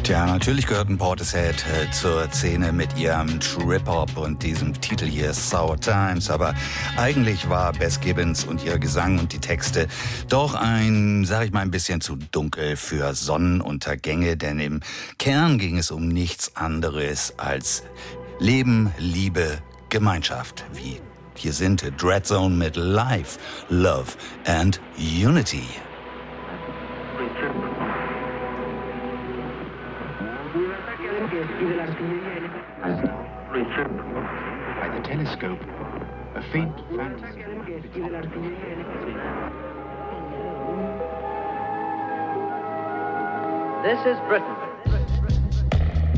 Tja, natürlich gehörten Portishead zur Szene mit ihrem Trip-Hop und diesem Titel hier Sour Times, aber eigentlich war Bess Gibbons und ihr Gesang und die Texte doch sag ich mal, ein bisschen zu dunkel für Sonnenuntergänge, denn im Kern ging es um nichts anderes als Leben, Liebe, Gemeinschaft, wie hier sind Dreadzone mit Life, Love and Unity. By the telescope, a faint fantasy. This is Britain.